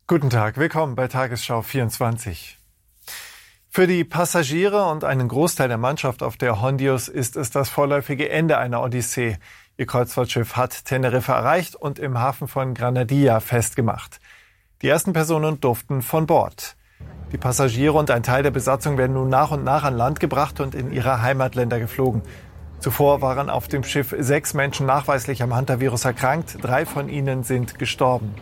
Guten Tag, willkommen bei Tagesschau 24. Für die Passagiere und einen Großteil der Mannschaft auf der Hondius ist es das vorläufige Ende einer Odyssee. Ihr Kreuzfahrtschiff hat Teneriffa erreicht und im Hafen von Granadilla festgemacht. Die ersten Personen durften von Bord. Die Passagiere und ein Teil der Besatzung werden nun nach und nach an Land gebracht und in ihre Heimatländer geflogen. Zuvor waren auf dem Schiff 6 Menschen nachweislich am Hantavirus erkrankt. 3 von ihnen sind gestorben.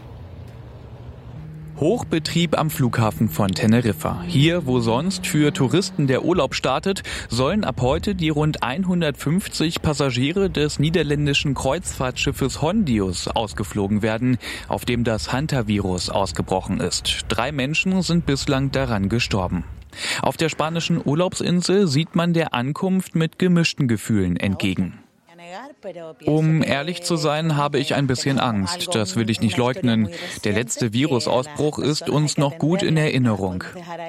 Hochbetrieb am Flughafen von Teneriffa. Hier, wo sonst für Touristen der Urlaub startet, sollen ab heute die rund 150 Passagiere des niederländischen Kreuzfahrtschiffes Hondius ausgeflogen werden, auf dem das Hantavirus ausgebrochen ist. 3 Menschen sind bislang daran gestorben. Auf der spanischen Urlaubsinsel sieht man der Ankunft mit gemischten Gefühlen entgegen. Um ehrlich zu sein, habe ich ein bisschen Angst. Das will ich nicht leugnen. Der letzte Virusausbruch ist uns noch gut in Erinnerung.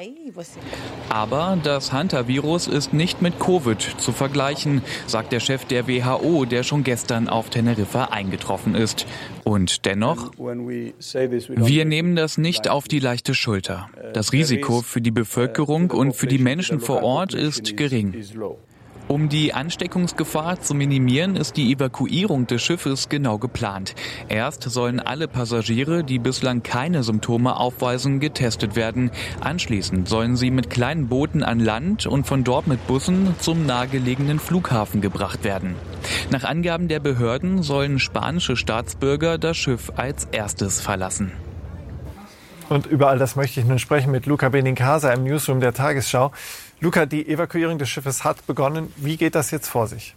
Aber das Hantavirus ist nicht mit Covid zu vergleichen, sagt der Chef der WHO, der schon gestern auf Teneriffa eingetroffen ist. Und dennoch, wir nehmen das nicht auf die leichte Schulter. Das Risiko für die Bevölkerung und für die Menschen vor Ort ist gering. Um die Ansteckungsgefahr zu minimieren, ist die Evakuierung des Schiffes genau geplant. Erst sollen alle Passagiere, die bislang keine Symptome aufweisen, getestet werden. Anschließend sollen sie mit kleinen Booten an Land und von dort mit Bussen zum nahegelegenen Flughafen gebracht werden. Nach Angaben der Behörden sollen spanische Staatsbürger das Schiff als erstes verlassen. Und über all das möchte ich nun sprechen mit Luca Benincasa im Newsroom der Tagesschau. Luca, die Evakuierung des Schiffes hat begonnen. Wie geht das jetzt vor sich?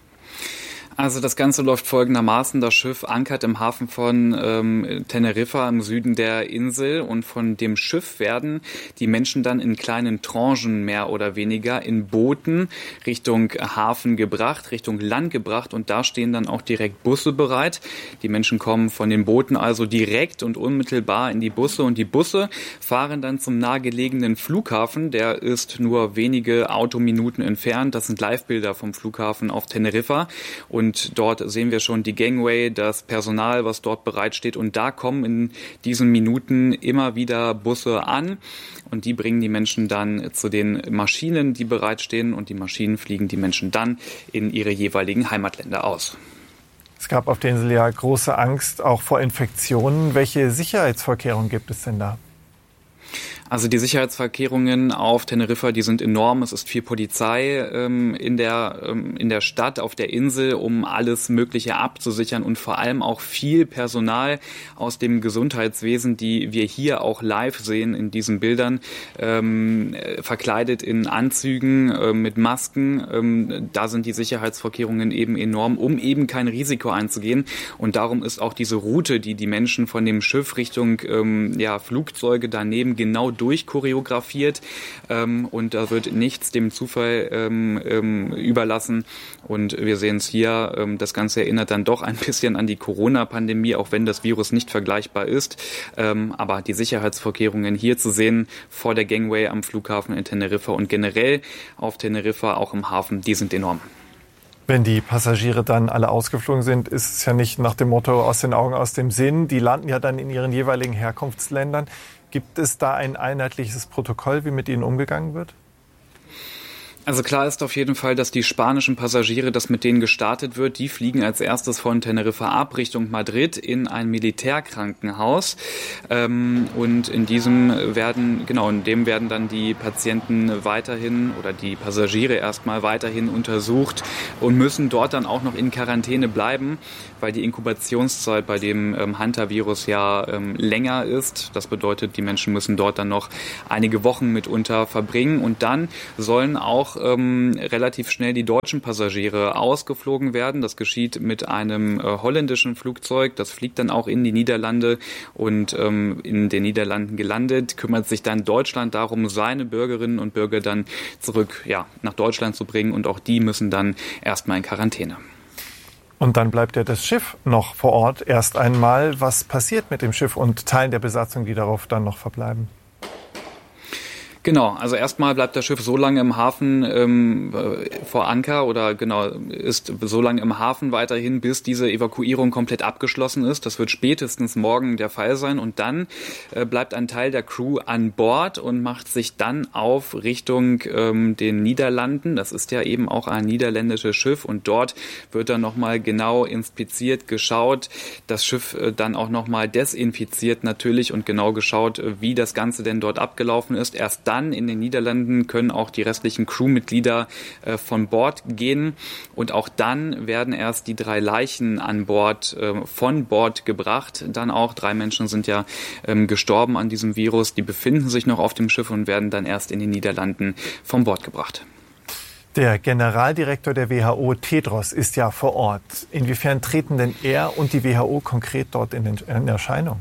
Also das Ganze läuft folgendermaßen. Das Schiff ankert im Hafen von Teneriffa im Süden der Insel und von dem Schiff werden die Menschen dann in kleinen Tranchen mehr oder weniger in Booten Richtung Hafen gebracht, Richtung Land gebracht und da stehen dann auch direkt Busse bereit. Die Menschen kommen von den Booten also direkt und unmittelbar in die Busse und die Busse fahren dann zum nahegelegenen Flughafen. Der ist nur wenige Autominuten entfernt. Das sind Livebilder vom Flughafen auf Teneriffa und dort sehen wir schon die Gangway, das Personal, was dort bereitsteht. Und da kommen in diesen Minuten immer wieder Busse an. Und die bringen die Menschen dann zu den Maschinen, die bereitstehen. Und die Maschinen fliegen die Menschen dann in ihre jeweiligen Heimatländer aus. Es gab auf der Insel ja große Angst, auch vor Infektionen. Welche Sicherheitsvorkehrungen gibt es denn da? Also die Sicherheitsvorkehrungen auf Teneriffa, die sind enorm. Es ist viel Polizei in der Stadt, auf der Insel, um alles Mögliche abzusichern und vor allem auch viel Personal aus dem Gesundheitswesen, die wir hier auch live sehen in diesen Bildern, verkleidet in Anzügen mit Masken. Da sind die Sicherheitsvorkehrungen eben enorm, um eben kein Risiko einzugehen. Und darum ist auch diese Route, die die Menschen von dem Schiff Richtung Flugzeuge daneben genau durchchoreografiert und da wird nichts dem Zufall überlassen und wir sehen es hier, das Ganze erinnert dann doch ein bisschen an die Corona-Pandemie, auch wenn das Virus nicht vergleichbar ist, aber die Sicherheitsvorkehrungen hier zu sehen vor der Gangway am Flughafen in Teneriffa und generell auf Teneriffa, auch im Hafen, die sind enorm. Wenn die Passagiere dann alle ausgeflogen sind, ist es ja nicht nach dem Motto aus den Augen, aus dem Sinn. Die landen ja dann in ihren jeweiligen Herkunftsländern. Gibt es da ein einheitliches Protokoll, wie mit ihnen umgegangen wird? Also klar ist auf jeden Fall, dass die spanischen Passagiere, dass mit denen gestartet wird, die fliegen als erstes von Teneriffa ab Richtung Madrid in ein Militärkrankenhaus. Und in dem werden dann die Patienten weiterhin oder die Passagiere erstmal weiterhin untersucht und müssen dort dann auch noch in Quarantäne bleiben, weil die Inkubationszeit bei dem Hantavirus ja länger ist. Das bedeutet, die Menschen müssen dort dann noch einige Wochen mitunter verbringen und dann sollen auch relativ schnell die deutschen Passagiere ausgeflogen werden. Das geschieht mit einem holländischen Flugzeug. Das fliegt dann auch in die Niederlande und in den Niederlanden gelandet, kümmert sich dann Deutschland darum, seine Bürgerinnen und Bürger dann zurück nach Deutschland zu bringen und auch die müssen dann erstmal in Quarantäne. Und dann bleibt ja das Schiff noch vor Ort erst einmal. Was passiert mit dem Schiff und Teilen der Besatzung, die darauf dann noch verbleiben? Genau, also erstmal bleibt das Schiff so lange im Hafen vor Anker ist so lange im Hafen weiterhin, bis diese Evakuierung komplett abgeschlossen ist. Das wird spätestens morgen der Fall sein und dann bleibt ein Teil der Crew an Bord und macht sich dann auf Richtung den Niederlanden. Das ist ja eben auch ein niederländisches Schiff und dort wird dann nochmal genau inspiziert, geschaut, das Schiff dann auch nochmal desinfiziert natürlich und genau geschaut, wie das Ganze denn dort abgelaufen ist. Erst dann in den Niederlanden können auch die restlichen Crewmitglieder von Bord gehen und auch dann werden erst die 3 Leichen an Bord von Bord gebracht. Dann auch 3 Menschen sind ja gestorben an diesem Virus. Die befinden sich noch auf dem Schiff und werden dann erst in den Niederlanden von Bord gebracht. Der Generaldirektor der WHO, Tedros, ist ja vor Ort. Inwiefern treten denn er und die WHO konkret dort in Erscheinung?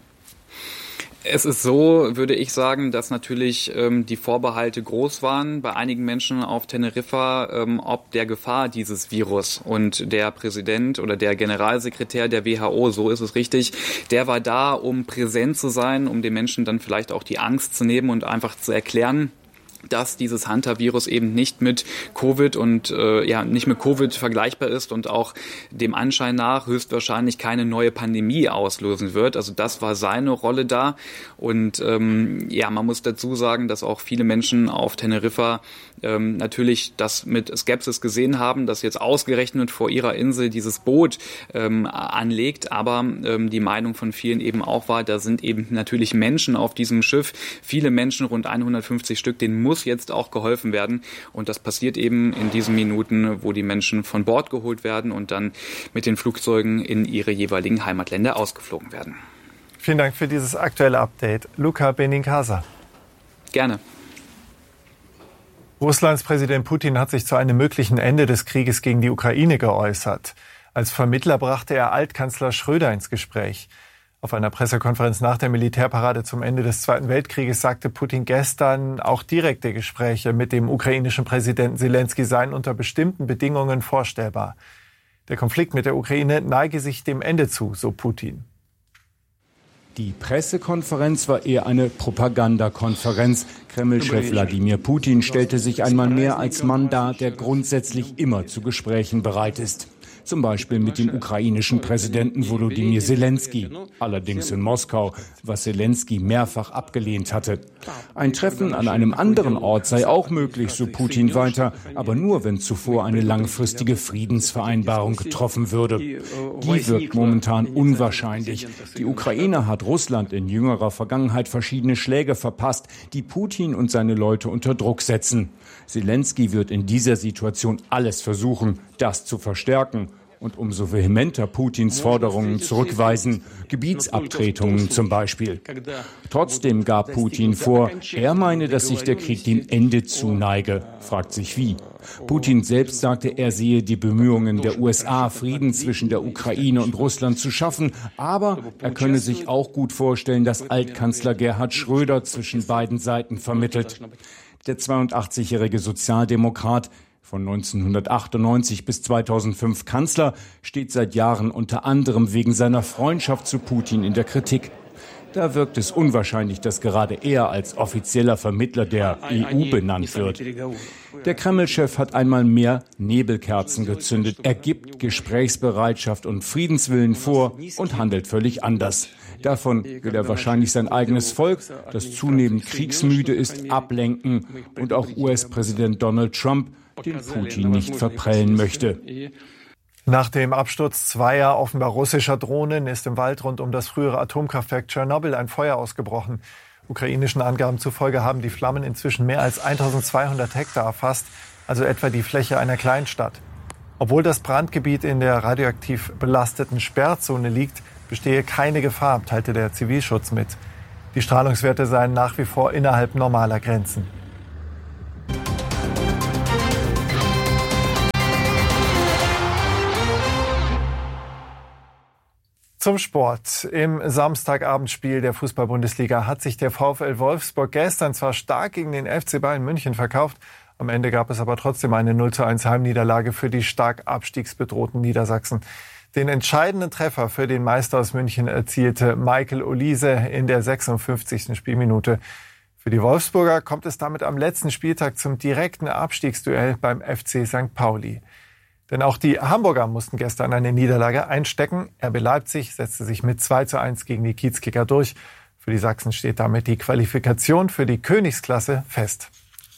Es ist so, würde ich sagen, dass natürlich die Vorbehalte groß waren bei einigen Menschen auf Teneriffa, ob der Gefahr dieses Virus. Und der Präsident oder der Generalsekretär der WHO, so ist es richtig, der war da, um präsent zu sein, um den Menschen dann vielleicht auch die Angst zu nehmen und einfach zu erklären, dass dieses Hantavirus eben nicht mit Covid nicht mit Covid vergleichbar ist und auch dem Anschein nach höchstwahrscheinlich keine neue Pandemie auslösen wird. Also das war seine Rolle da. Und man muss dazu sagen, dass auch viele Menschen auf Teneriffa natürlich das mit Skepsis gesehen haben, dass jetzt ausgerechnet vor ihrer Insel dieses Boot anlegt. Aber die Meinung von vielen eben auch war, da sind eben natürlich Menschen auf diesem Schiff, viele Menschen, rund 150 Stück, denen muss jetzt auch geholfen werden. Und das passiert eben in diesen Minuten, wo die Menschen von Bord geholt werden und dann mit den Flugzeugen in ihre jeweiligen Heimatländer ausgeflogen werden. Vielen Dank für dieses aktuelle Update. Luca Benincasa. Gerne. Russlands Präsident Putin hat sich zu einem möglichen Ende des Krieges gegen die Ukraine geäußert. Als Vermittler brachte er Altkanzler Schröder ins Gespräch. Auf einer Pressekonferenz nach der Militärparade zum Ende des Zweiten Weltkrieges sagte Putin gestern, auch direkte Gespräche mit dem ukrainischen Präsidenten Selenskyj seien unter bestimmten Bedingungen vorstellbar. Der Konflikt mit der Ukraine neige sich dem Ende zu, so Putin. Die Pressekonferenz war eher eine Propagandakonferenz. Kreml-Chef Wladimir Putin stellte sich einmal mehr als Mann dar, der grundsätzlich immer zu Gesprächen bereit ist. Zum Beispiel mit dem ukrainischen Präsidenten Volodymyr Selenskyj, allerdings in Moskau, was Selenskyj mehrfach abgelehnt hatte. Ein Treffen an einem anderen Ort sei auch möglich, so Putin weiter, aber nur, wenn zuvor eine langfristige Friedensvereinbarung getroffen würde. Die wirkt momentan unwahrscheinlich. Die Ukraine hat Russland in jüngerer Vergangenheit verschiedene Schläge verpasst, die Putin und seine Leute unter Druck setzen. Selenskyj wird in dieser Situation alles versuchen, das zu verstärken und umso vehementer Putins Forderungen zurückweisen, Gebietsabtretungen zum Beispiel. Trotzdem gab Putin vor, er meine, dass sich der Krieg dem Ende zuneige. Fragt sich wie. Putin selbst sagte, er sehe die Bemühungen der USA, Frieden zwischen der Ukraine und Russland zu schaffen, aber er könne sich auch gut vorstellen, dass Altkanzler Gerhard Schröder zwischen beiden Seiten vermittelt. Der 82-jährige Sozialdemokrat, von 1998 bis 2005 Kanzler, steht seit Jahren unter anderem wegen seiner Freundschaft zu Putin in der Kritik. Da wirkt es unwahrscheinlich, dass gerade er als offizieller Vermittler der EU benannt wird. Der Kreml-Chef hat einmal mehr Nebelkerzen gezündet. Er gibt Gesprächsbereitschaft und Friedenswillen vor und handelt völlig anders. Davon will er wahrscheinlich sein eigenes Volk, das zunehmend kriegsmüde ist, ablenken und auch US-Präsident Donald Trump, den Putin nicht verprellen möchte. Nach dem Absturz zweier offenbar russischer Drohnen ist im Wald rund um das frühere Atomkraftwerk Tschernobyl ein Feuer ausgebrochen. Ukrainischen Angaben zufolge haben die Flammen inzwischen mehr als 1200 Hektar erfasst, also etwa die Fläche einer Kleinstadt. Obwohl das Brandgebiet in der radioaktiv belasteten Sperrzone liegt, bestehe keine Gefahr, teilte der Zivilschutz mit. Die Strahlungswerte seien nach wie vor innerhalb normaler Grenzen. Zum Sport. Im Samstagabendspiel der Fußball-Bundesliga hat sich der VfL Wolfsburg gestern zwar stark gegen den FC Bayern München verkauft, am Ende gab es aber trotzdem eine 0:1 Heimniederlage für die stark abstiegsbedrohten Niedersachsen. Den entscheidenden Treffer für den Meister aus München erzielte Michael Olise in der 56. Spielminute. Für die Wolfsburger kommt es damit am letzten Spieltag zum direkten Abstiegsduell beim FC St. Pauli. Denn auch die Hamburger mussten gestern eine Niederlage einstecken. RB Leipzig setzte sich mit 2:1 gegen die Kiezkicker durch. Für die Sachsen steht damit die Qualifikation für die Königsklasse fest.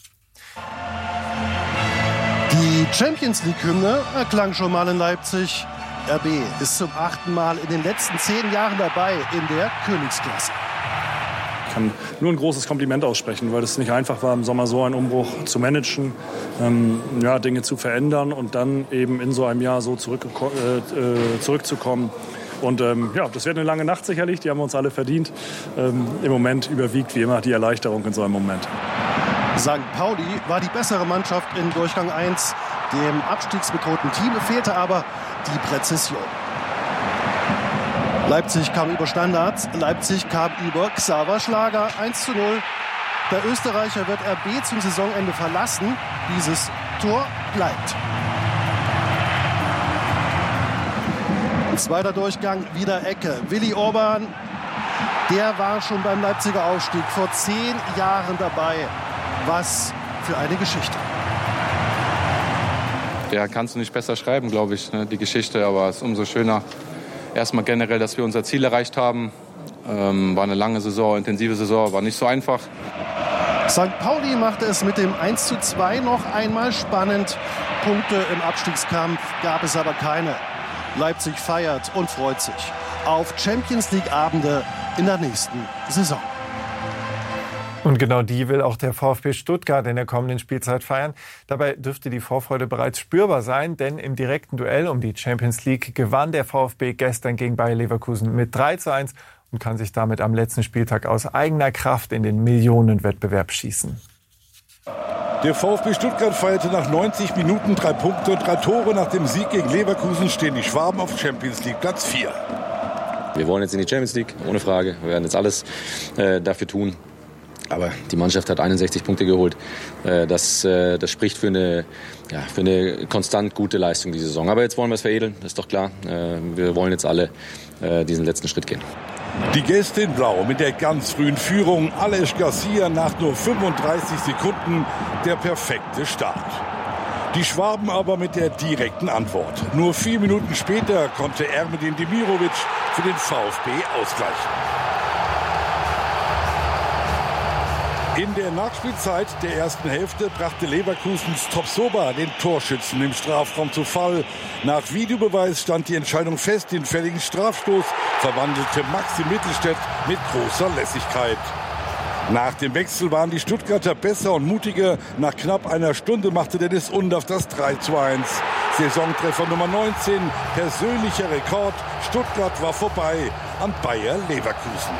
Die Champions-League-Hymne erklang schon mal in Leipzig. RB ist zum 8. Mal in den letzten 10 Jahren dabei in der Königsklasse. Ich kann nur ein großes Kompliment aussprechen, weil es nicht einfach war, im Sommer so einen Umbruch zu managen, Dinge zu verändern und dann eben in so einem Jahr so zurückzukommen. Und das wird eine lange Nacht sicherlich, die haben wir uns alle verdient. Im Moment überwiegt wie immer die Erleichterung in so einem Moment. St. Pauli war die bessere Mannschaft in Durchgang 1. Dem abstiegsbedrohten Team fehlte aber die Präzision. Leipzig kam über Standards, Leipzig kam über Xaver Schlager 1:0. Der Österreicher wird RB zum Saisonende verlassen. Dieses Tor bleibt. Zweiter Durchgang, wieder Ecke. Willi Orban, der war schon beim Leipziger Aufstieg vor 10 Jahren dabei. Was für eine Geschichte. Ja, kannst du nicht besser schreiben, glaube ich, die Geschichte. Aber es ist umso schöner, erstmal generell, dass wir unser Ziel erreicht haben. War eine lange Saison, intensive Saison, war nicht so einfach. St. Pauli machte es mit dem 1:2 noch einmal spannend. Punkte im Abstiegskampf gab es aber keine. Leipzig feiert und freut sich auf Champions-League-Abende in der nächsten Saison. Und genau die will auch der VfB Stuttgart in der kommenden Spielzeit feiern. Dabei dürfte die Vorfreude bereits spürbar sein, denn im direkten Duell um die Champions League gewann der VfB gestern gegen Bayer Leverkusen mit 3:1 und kann sich damit am letzten Spieltag aus eigener Kraft in den Millionenwettbewerb schießen. Der VfB Stuttgart feierte nach 90 Minuten 3 Punkte und 3 Tore. Nach dem Sieg gegen Leverkusen stehen die Schwaben auf Champions League Platz 4. Wir wollen jetzt in die Champions League, ohne Frage. Wir werden jetzt alles dafür tun. Aber die Mannschaft hat 61 Punkte geholt. Das spricht für eine konstant gute Leistung diese Saison. Aber jetzt wollen wir es veredeln, ist doch klar. Wir wollen jetzt alle diesen letzten Schritt gehen. Die Gäste in Blau mit der ganz frühen Führung. Aleš Garcia nach nur 35 Sekunden der perfekte Start. Die Schwaben aber mit der direkten Antwort. Nur 4 Minuten später konnte Ermedin Demirovic für den VfB ausgleichen. In der Nachspielzeit der ersten Hälfte brachte Leverkusens Tapsoba den Torschützen im Strafraum zu Fall. Nach Videobeweis stand die Entscheidung fest. Den fälligen Strafstoß verwandelte Maxi Mittelstädt mit großer Lässigkeit. Nach dem Wechsel waren die Stuttgarter besser und mutiger. Nach knapp einer Stunde machte Dennis Undaff das 3:1. Saisontreffer Nummer 19, persönlicher Rekord. Stuttgart war vorbei an Bayer Leverkusen.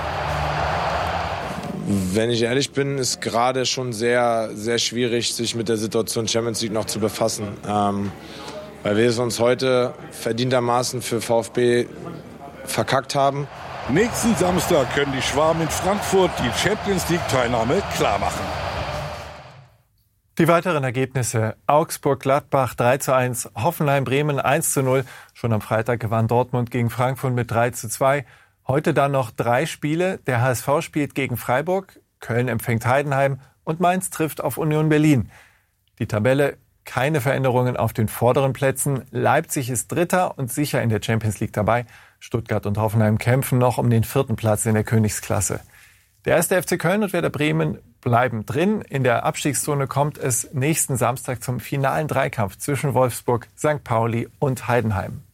Wenn ich ehrlich bin, ist gerade schon sehr, sehr schwierig, sich mit der Situation Champions League noch zu befassen. Weil wir es uns heute verdientermaßen für VfB verkackt haben. Nächsten Samstag können die Schwaben in Frankfurt die Champions League-Teilnahme klarmachen. Die weiteren Ergebnisse: Augsburg-Gladbach 3:1, Hoffenheim-Bremen 1:0. Schon am Freitag gewann Dortmund gegen Frankfurt mit 3:2. Heute dann noch 3 Spiele. Der HSV spielt gegen Freiburg, Köln empfängt Heidenheim und Mainz trifft auf Union Berlin. Die Tabelle: keine Veränderungen auf den vorderen Plätzen. Leipzig ist Dritter und sicher in der Champions League dabei. Stuttgart und Hoffenheim kämpfen noch um den 4. Platz in der Königsklasse. Der 1. FC Köln und Werder Bremen bleiben drin. In der Abstiegszone kommt es nächsten Samstag zum finalen Dreikampf zwischen Wolfsburg, St. Pauli und Heidenheim.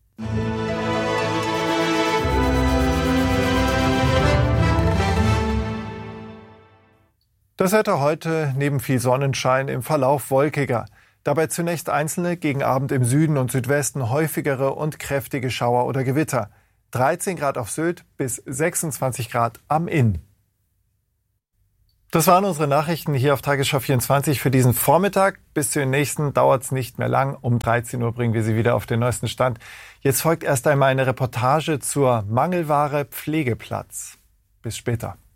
Das Wetter heute: neben viel Sonnenschein im Verlauf wolkiger. Dabei zunächst einzelne, gegen Abend im Süden und Südwesten häufigere und kräftige Schauer oder Gewitter. 13 Grad auf Sylt bis 26 Grad am Inn. Das waren unsere Nachrichten hier auf Tagesschau 24 für diesen Vormittag. Bis zu den nächsten dauert es nicht mehr lang. Um 13 Uhr bringen wir Sie wieder auf den neuesten Stand. Jetzt folgt erst einmal eine Reportage zur Mangelware Pflegeplatz. Bis später.